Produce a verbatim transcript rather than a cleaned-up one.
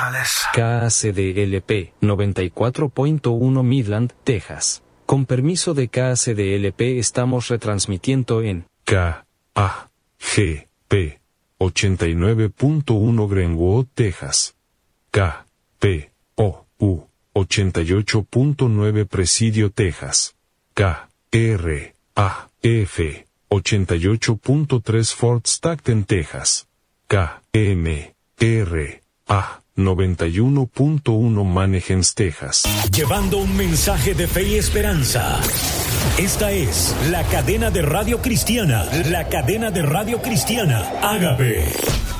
señales. K A C D L P noventa y cuatro punto uno Midland, Texas. Con permiso de K A C D L P estamos retransmitiendo en K A G P ochenta y nueve punto uno Greenwood, Texas. K P O U ochenta y ocho punto nueve Presidio, Texas. K R A F ochenta y ocho punto tres Fort Stockton, Texas. K M R A noventa y uno punto uno Manahems, Texas. Llevando un mensaje de fe y esperanza. Esta es la cadena de radio cristiana, la cadena de radio cristiana Ágape.